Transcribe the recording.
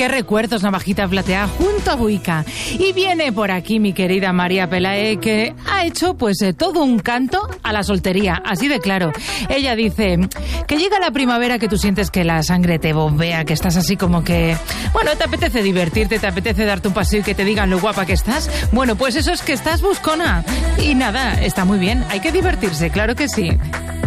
qué recuerdos, Navajita Plateada junto a Buica. Y viene por aquí mi querida María Pelae, que ha hecho pues todo un canto a la soltería, así de claro. Ella dice que llega la primavera, que tú sientes que la sangre te bombea, que estás así como que, bueno, te apetece divertirte, te apetece darte un paseo y que te digan lo guapa que estás. Bueno, pues eso es que estás buscona. Y nada, está muy bien, hay que divertirse, claro que sí.